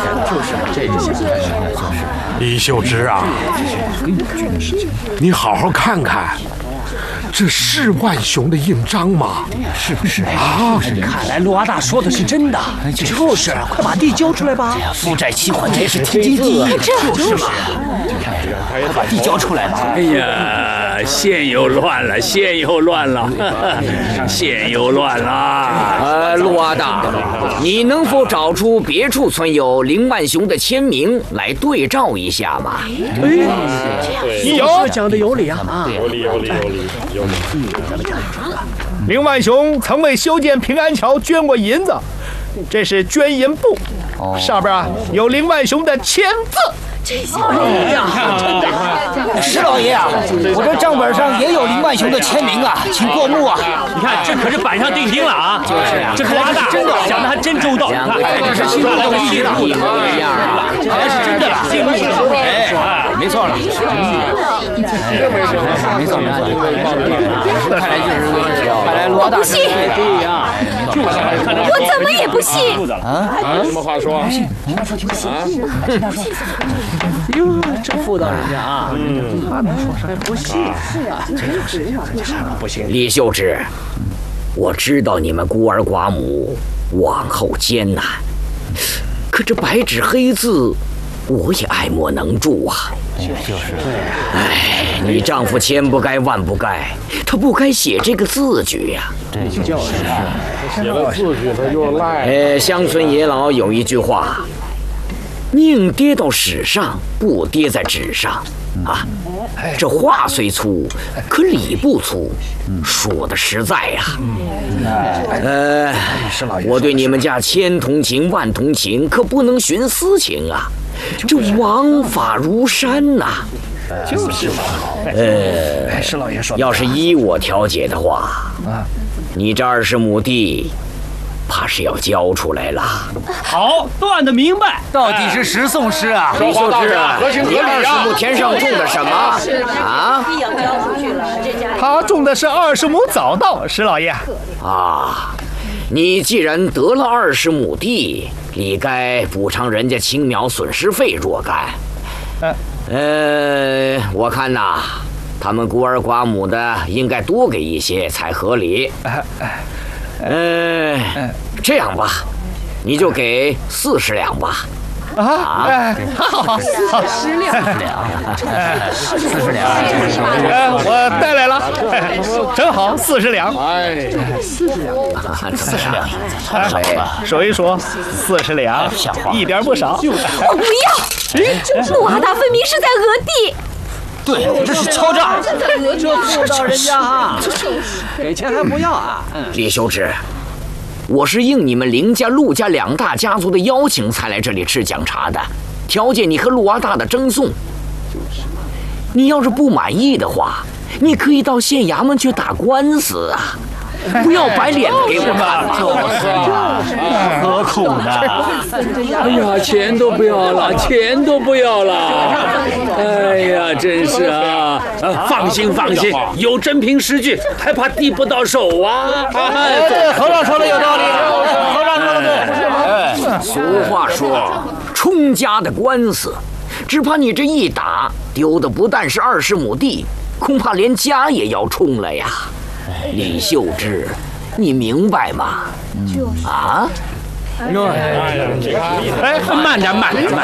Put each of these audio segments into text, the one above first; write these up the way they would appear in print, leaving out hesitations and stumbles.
李秀芝啊，你好好看看。这是万雄的印章吗？ 是不是啊？ 看来陆阿大说的是真的。就是，快把地交出来吧！负债期还债是天经地义，就是嘛。快把地交出来吧！ 哎呀，县又乱了，县又乱了，县又乱了。 陆阿大，你能否找出别处存有林万雄的签名来对照一下吗？ 有，讲的有理啊！ 有理。林万雄曾为修建平安桥捐过银子，这是捐银簿，上边有林万雄的签字。 哎呀，真的！石老爷啊，我这账本上也有林万雄的签名啊，请过目啊！ 你看，这可是板上钉钉了啊！就是啊，这陆阿大讲的还真周到。看，这是心中有意的，看来是真的了，心中有意。哎，没错了，没错。看来陆阿大不信，我怎么也不信。 有什么话说？ 哟，真妇道人家啊！他能说啥？不信？是啊，不行。 李秀芝，我知道你们孤儿寡母往后艰难，可这白纸黑字，我也爱莫能助啊。就是哎，你丈夫千不该万不该，他不该写这个字据呀。 写了字据他就赖。 乡村爷老有一句话。宁跌到史上，不跌在纸上，啊！这话虽粗，可理不粗，说的实在呀。我对你们家千同情万同情，可不能徇私情啊！这王法如山呐。 就是嘛。石老爷说， 要是依我调解的话，你这20亩地。怕是要交出来了。 好，断得明白， 到底是谁送诗啊？ 李秀芝，你20亩田上种的什么啊？ 地要交出去了，这家他种的是20亩早稻，石老爷。 啊，你既然得了20亩地，理该补偿人家青苗损失费若干。我看呐，他们孤儿寡母的应该多给一些才合理。这样吧，你就给40两吧。 好，40两，我带来了，正好40两。 40两， 数一数，40两，一点不少。 我不要！陆阿大分明是在讹地。 对，这是敲诈，这妇道人家啊，给钱还不要啊！ 李秀芝，我是应你们林家、陆家2大家族的邀请才来这里吃讲茶的，调解你和陆阿大的争讼。你要是不满意的话，你可以到县衙门去打官司啊！不要摆脸子给我看了。 何苦呢？哎呀，钱都不要了，钱都不要了！哎呀，真是啊！放心，有真凭实据，还怕地不到手啊？ 和尚说的有道理，和尚说的对。 俗话说，冲家的官司，只怕你这一打，丢的不但是20亩地，恐怕连家也要冲了呀！李秀芝，你明白吗？啊？ 慢点，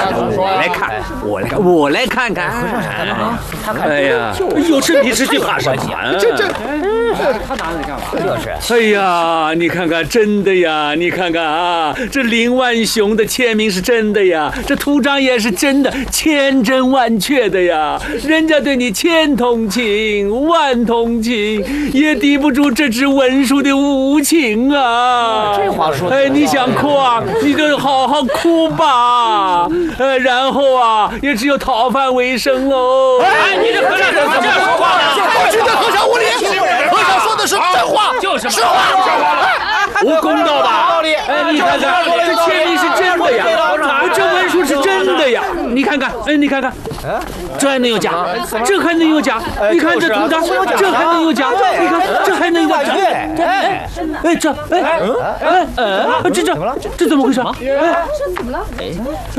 我来看看。哎呀，有真凭实据怕什么？ 他拿着干嘛？就是。 哎呀，你看看，真的呀！你看看啊，这林万雄的签名是真的呀，这图章也是真的，千真万确的呀。人家对你千同情万同情，也抵不住这纸文书的无情啊！ 这话说的。 哎，你想哭啊，你就好好哭吧。然后啊，也只有讨饭为生喽。哎，你这和尚怎么这样说话呢？ 我觉得和尚无理，和尚说的是真话， 就是实话。 无公道吧？哎，你看看，这签名是真的呀，这文书是真的呀。你看看，你看看，这还能有假？这还能有假？你看这图章，这还能有假？你看这还能有假？这怎么回事？这怎么了？